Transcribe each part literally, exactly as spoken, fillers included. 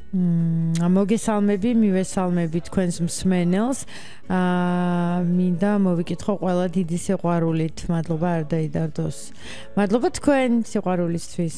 მოგესალმები, მივესალმები თქვენს მსმენელს. მინდა მოვიკითხო ყველა დიდი სიყვარულით. მადლობა არ დაიდარდოს. მადლობა თქვენ სიყვარულისთვის.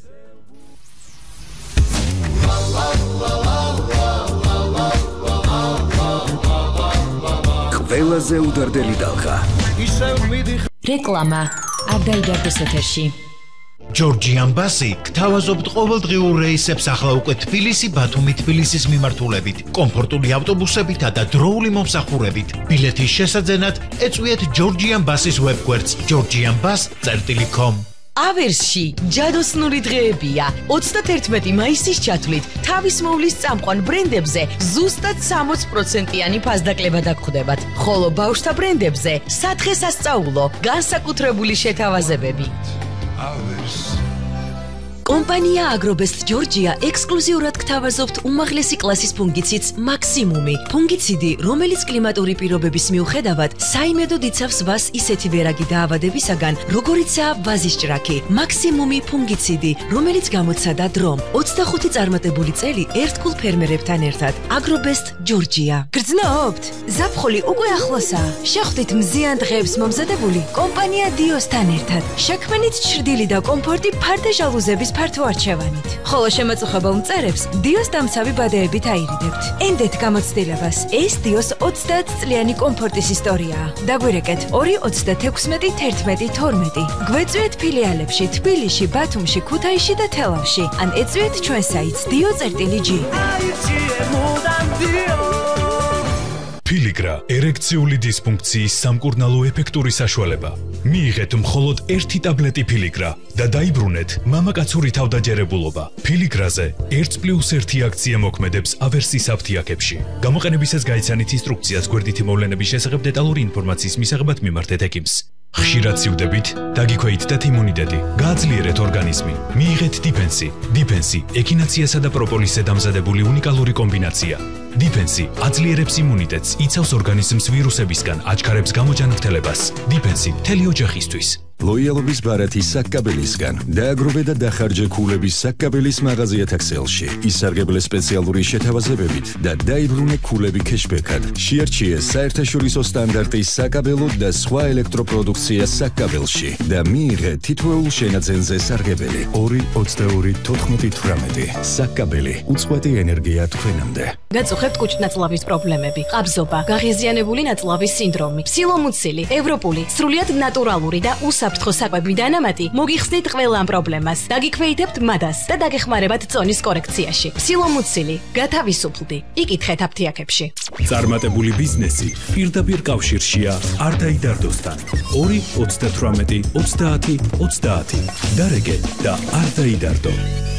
ყველაზე უდარდელი ტალღა. რეკლამა არ დაიდარდოს ეთერში. ჯორჯიან ბასი გთავაზობთ ყოველდღიურ რეისებს ახლა უკვე თბილისი ბათუმი თბილისის მიმართულებით, კომფორტული ავტობუსებითა და დროული მომსახურებით. ბილეთის შესაძენად ეწვიეთ ჯორჯიან ბასის ვებგვერდს georgian bus dot com. ავერსში ჯადოსნური დღეებია. ოცდაათერთმეტი მაისის ჩათვლით თავის მოვლის წამყვან ბრენდებზე ზუსტად სამოც პროცენტიანი ფასდაკლება დაგხვდებათ. ხოლო ბავშვთა ბრენდებზე სათხესასწაულო განსაკუთრებული შეთავაზებები. კომპანია აგრობესტ ჯორჯია ექსკლუზიურად გთავაზობთ უმაღლესი კლასის ფუნგიციდს მაქსიმუმი. ფუნგიციდი, რომელიც კლიმატური პირობების მიუხედავად საიმედოდ იცავს ვას ისეთი ვერაგი დაავადებისაგან, როგორიცაა ვაზის ჭრაქი. მაქსიმუმი ფუნგიციდი, რომელიც გამოცადა დრომ. ოცდახუთი წარმატებული წელი ერთგულ ფერმერებთან ერთად. აგრობესტ ჯორჯია. გრძნობთ? ზაფხული უკვე ახლოსაა. შეხვდით მზიან დღეებს მომზადებული კომპანია დიოსთან ერთად. შექმნით ჩრდილი და კომფორტი ფარდა ჟალუზების ფართო არჩევანით. ხოლო შემაწუხებელ მწერებს დიოს დამცავი ბადეებით აირიდებთ. ენდეთ გამოცდილებას. ეს დიოს ოცდაათ წლიანი კომფორტის ისტორიაა. დაგვირეკეთ ორი ოცდათექვსმეტი თერთმეტი თორმეტი. გვეწვიეთ ფილიალებში თბილისში, ბათუმში, ქუთაისში და თელავში. ან ეწვიეთ ჩვენ საიტს dio წერტილი ჯი. Piligra ერექციული დისფუნქციის სამკურნალო ეფექტური საშუალება. მიიღეთ მხოლოდ ერთი ტაბლეტი Piligra და დაიბრუნეთ მამაკაცური თავდაჯერებულობა. Piligrაზე ერთ პლუს ერთი აქცია მოქმედებს ავერსის აფთიაქებში. გამოყენებისას გაიცანით ინსტრუქციას გვერდითი მოვლენების შესახებ დეტალური ინფორმაციის მისაღებად მიმართეთ ექიმს. ხშირად სივდებით, დაგიქვეითდეთ იმუნიტეტი, გააძლიერეთ ორგანიზმი. მიიღეთ დიფენსი. დიფენსი ექინაციასა და პროპოლისზე დამზადებული უნიკალური კომბინაცია. დიფენსი აძლიერებს იმუნიტეტს, იცავს ორგანიზმს ვირუსებისგან, აჩქარებს გამოჯანმრთელებას. დიფენსი მთელი ოჯახისთვის. ლოიალობის ბარათის საკაბელისგან დააგროვე და დახარჯე ქულების საკაბელის მაღაზიათა ქსელში. ისარგებლე სპეციალური შეთავაზებებით და დაიბრუნე ქულები ქეშბექად. შეარჩიე საერთაშორისო სტანდარტის საკაბელო და სხვა ელექტროპროდუქცია საკაბელში და მიიღე თითოეულ შენაძენზე სარგებელი. ორი ოცდაორი თოთხმეტი თვრამეტი. საკაბელი უწყვეტი ენერგია თქვენამდე. გაწუხებთ კუჭნაწლავის პრობლემები, ყაბზობა, გაღიზიანებული ნაწლავის სინდრომი, ფსილომუცილი, ევროპული, სრულიად ნატურალური და უსაფრთხო საკვები დანამატი მოგიხსნით ყველა ამ პრობლემას. დაგიქვეითებთ მადას და დაგეხმარებათ წონის კორექციაში. ფსილომუცილი, გათავისუფლდი. იკითხეთ აფთიაქებში. წარმატებული ბიზნესი პირდაპირ კავშირშია არ დაიდარდოსთან. ორი ოცდათვრამეტი ოცდაათი ოცდაათი. დარეგე და არ დაიდარდო.